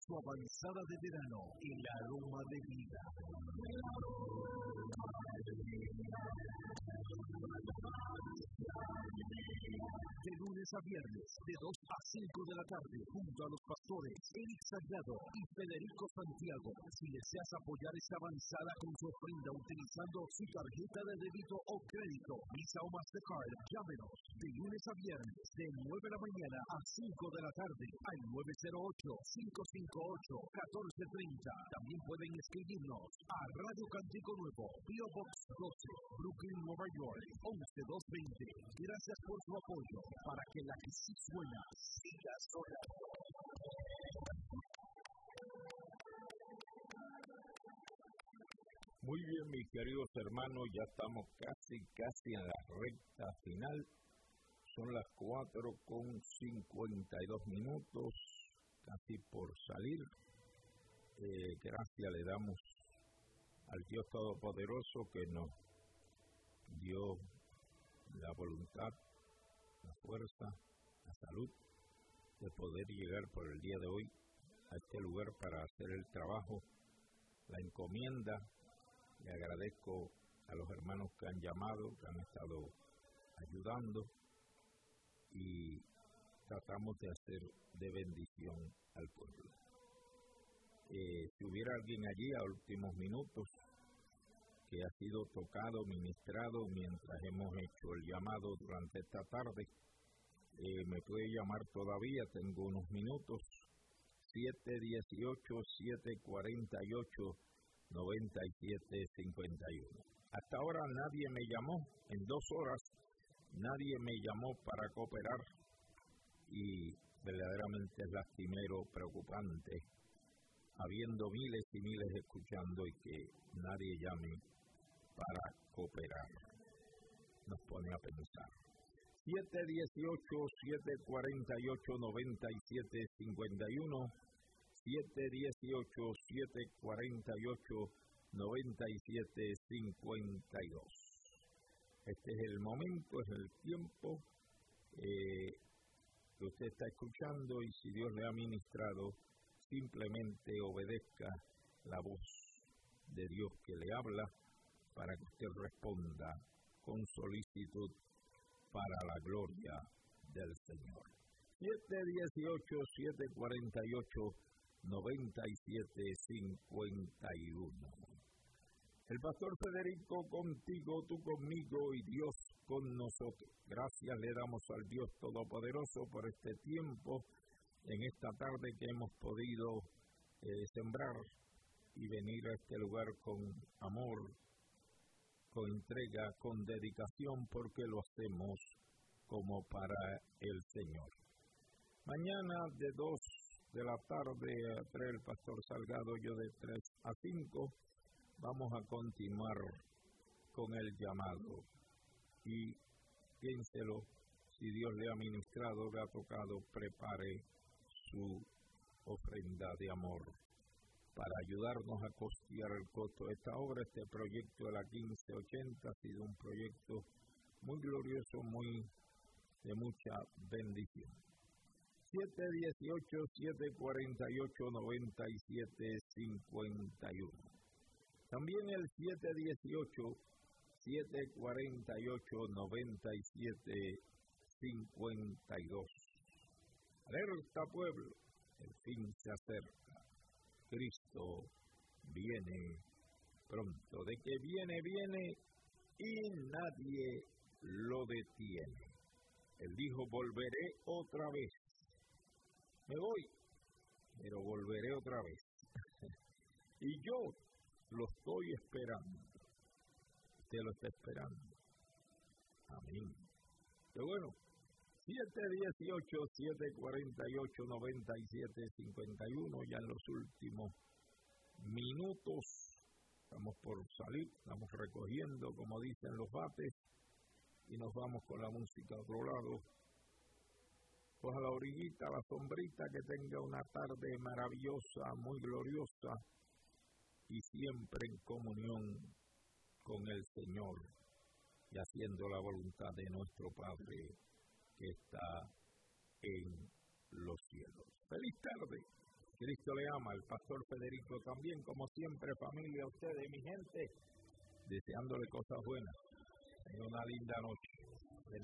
su avanzada de verano, el aroma de vida. De lunes a viernes, de 2 a 5 de la tarde, junto a los pastores Eric Sagrado y Federico Santiago. Si deseas apoyar esta avanzada con su ofrenda utilizando su tarjeta de débito o crédito, Visa o Mastercard, llámenos de lunes a viernes, de 9 de la mañana a 5 de la tarde, al 908-558-1430. También pueden escribirnos a Radio Cantico Nuevo, P.O. Box 12, Brooklyn, Nueva York, 11220. Gracias por su apoyo, para que la que sí suena siga sonando. Muy bien, mis queridos hermanos, ya estamos casi en la recta final. Son las 4:52, casi por salir. Gracias le damos al Dios Todopoderoso que nos dio la voluntad, la fuerza, la salud de poder llegar por el día de hoy a este lugar para hacer el trabajo, la encomienda. Le agradezco a los hermanos que han llamado, que han estado ayudando y tratamos de hacer de bendición al pueblo. Si hubiera alguien allí a últimos minutos que ha sido tocado, ministrado mientras hemos hecho el llamado durante esta tarde, me puede llamar todavía, tengo unos minutos, 718-748-9751. Hasta ahora nadie me llamó, en 2 horas nadie me llamó para cooperar y verdaderamente es lastimero, preocupante, habiendo miles y miles escuchando y que nadie llame para cooperar. Nos pone a pensar. 718-748-9751, 718-748-9752. Este es el momento, es el tiempo que usted está escuchando y si Dios le ha ministrado, simplemente obedezca la voz de Dios que le habla para que usted responda con solicitud para la gloria del Señor. 718-748-9751. El pastor Federico contigo, tú conmigo y Dios con nosotros. Gracias le damos al Dios Todopoderoso por este tiempo, en esta tarde que hemos podido sembrar y venir a este lugar con amor, con entrega, con dedicación, porque lo hacemos como para el Señor. Mañana de 2 de la tarde a 3 el pastor Salgado, yo de 3 a 5, vamos a continuar con el llamado. Y piénselo, si Dios le ha ministrado, le ha tocado, prepare su ofrenda de amor para ayudarnos a costear el costo de esta obra. Este proyecto de la 1580 ha sido un proyecto muy glorioso, muy de mucha bendición. 718-748-9751. También el 718-748-9752. Alerta pueblo, el fin se acerca. Cristo viene pronto. De que viene y nadie lo detiene. Él dijo, volveré otra vez. Me voy, pero volveré otra vez. Y yo lo estoy esperando. Usted lo está esperando. Amén. Pero bueno, 718-748-9751, ya en los últimos minutos. Estamos por salir, estamos recogiendo, como dicen los bates, y nos vamos con la música a otro lado. Coja la orillita, la sombrita, que tenga una tarde maravillosa, muy gloriosa, y siempre en comunión con el Señor y haciendo la voluntad de nuestro Padre que está en los cielos. ¡Feliz tarde! Cristo le ama, el pastor Federico también, como siempre, familia, a ustedes, mi gente, deseándole cosas buenas. Tengan una linda noche.